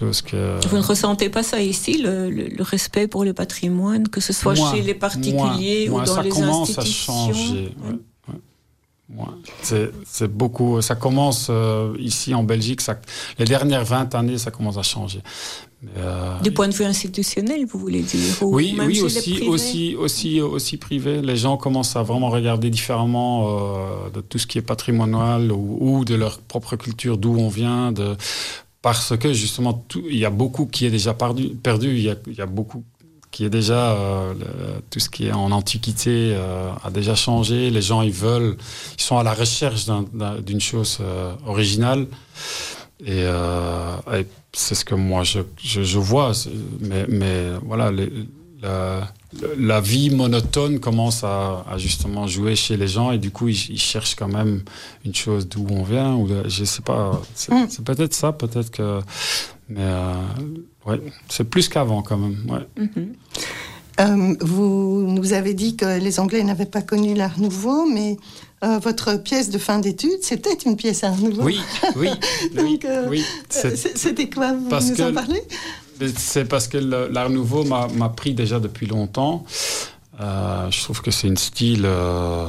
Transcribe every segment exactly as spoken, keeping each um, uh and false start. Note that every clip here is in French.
Que... Vous ne ressentez pas ça ici, le, le, le respect pour le patrimoine, que ce soit moi, chez les particuliers moi, ou moi, dans ça les commence institutions? à changer. Ouais, ouais. Moi, c'est, c'est beaucoup. Ça commence euh, ici en Belgique. Ça, les dernières vingt années, ça commence à changer. Mais, euh, du point de vue institutionnel, vous voulez dire? Ou oui, même oui, chez aussi, les aussi, aussi, aussi privé. Les gens commencent à vraiment regarder différemment euh, de tout ce qui est patrimonial ou, ou de leur propre culture, d'où on vient, de parce que justement, tout, il y a beaucoup qui est déjà perdu. perdu. Il y a, il y a beaucoup qui est déjà euh, le, tout ce qui est en antiquité euh, a déjà changé. Les gens, ils veulent, ils sont à la recherche d'un, d'un, d'une chose euh, originale. Et, euh, et c'est ce que moi je, je, je vois. Mais, mais voilà, les, la, la vie monotone commence à, à justement jouer chez les gens et du coup ils, ils cherchent quand même une chose d'où on vient. Ou de, je sais pas. C'est, mm. c'est peut-être ça, peut-être que. Mais euh, ouais, c'est plus qu'avant quand même. Ouais. Mm-hmm. Euh, vous nous avez dit que les Anglais n'avaient pas connu l'Art Nouveau, mais euh, votre pièce de fin d'études, c'était une pièce Art Nouveau. Oui, oui. Donc, euh, oui, c'est... c'était quoi? Vous parce nous que, en parlez? C'est parce que le, l'Art Nouveau m'a, m'a pris déjà depuis longtemps. Euh, je trouve que c'est un style euh,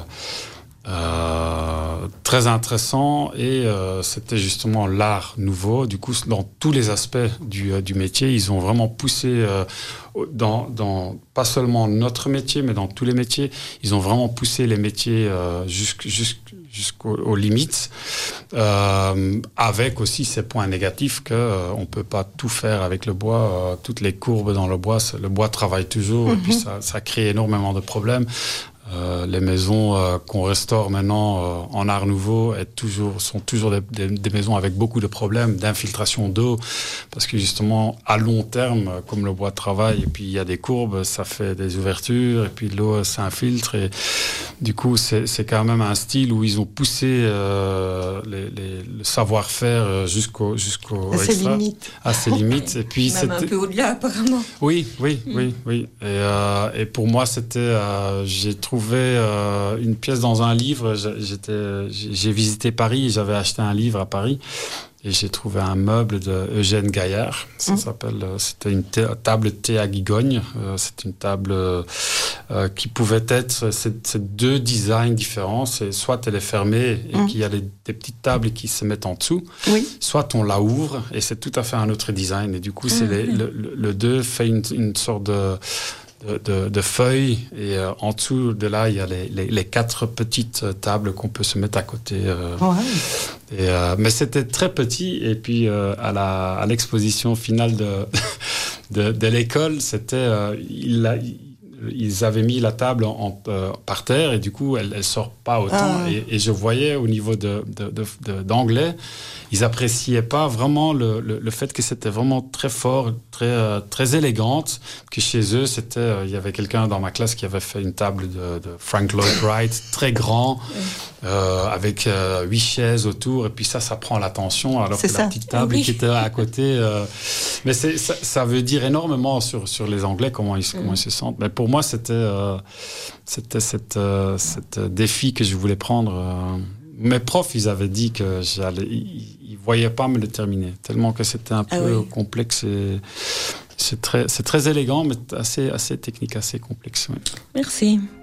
euh, très intéressant et euh, c'était justement l'Art Nouveau. Du coup, dans tous les aspects du, du métier, ils ont vraiment poussé... Euh, Dans, dans, pas seulement notre métier, mais dans tous les métiers, ils ont vraiment poussé les métiers euh, jusqu', jusqu', jusqu'aux limites, euh, avec aussi ces points négatifs qu'on euh, ne peut pas tout faire avec le bois. Euh, toutes les courbes dans le bois, le bois travaille toujours, mm-hmm. et puis ça, ça crée énormément de problèmes. Euh, les maisons euh, qu'on restaure maintenant euh, en art nouveau est toujours, sont toujours des, des, des maisons avec beaucoup de problèmes d'infiltration d'eau parce que justement à long terme, comme le bois travaille et puis il y a des courbes, ça fait des ouvertures et puis l'eau s'infiltre et du coup c'est, c'est quand même un style où ils ont poussé euh, les, les, le savoir-faire jusqu'au, jusqu'au à ses limites à ses limites et puis même c'était... un peu au-delà apparemment. Oui, oui, mm. oui, oui. Et, euh, et pour moi c'était, euh, j'ai trouvé Euh, une pièce dans un livre. J'étais, j'ai visité Paris et j'avais acheté un livre à Paris et j'ai trouvé un meuble de Eugène Gaillard. Ça mmh. s'appelle, c'était une t- table de thé à Gigogne. Euh, c'est une table euh, qui pouvait être, c'est, c'est deux designs différents. C'est soit elle est fermée et mmh. qu'il y a les, des petites tables qui se mettent en dessous, oui. soit on la ouvre et c'est tout à fait un autre design. Et du coup, c'est mmh. les, le, le, le deux fait une, une sorte de De, de, de feuilles et euh, en dessous de là il y a les, les, les quatre petites tables qu'on peut se mettre à côté euh, ouais. et, euh, mais c'était très petit et puis euh, à, la, à l'exposition finale de, de, de l'école c'était euh, il a, ils avaient mis la table en, euh, par terre et du coup elle ne sort pas autant ah. et, et je voyais au niveau de, de, de, de, d'anglais ils appréciaient pas vraiment le, le, le fait que c'était vraiment très fort, très, euh, très élégante, que chez eux, c'était, euh, il y avait quelqu'un dans ma classe qui avait fait une table de, de Frank Lloyd Wright, très grand, euh, avec euh, huit chaises autour, et puis ça, ça prend l'attention, alors c'est que ça. La petite table oui. qui était à côté... Euh, mais c'est, ça, ça veut dire énormément sur, sur les Anglais, comment ils, mm. comment ils se sentent. Mais pour moi, c'était, euh, c'était cette, euh, cette défi que je voulais prendre... Euh, mes profs, ils avaient dit que j'allais, ils ne voyaient pas me le terminer, tellement que c'était un ah peu oui. complexe. Et c'est, très, c'est très élégant, mais assez, assez technique, assez complexe. Oui. Merci.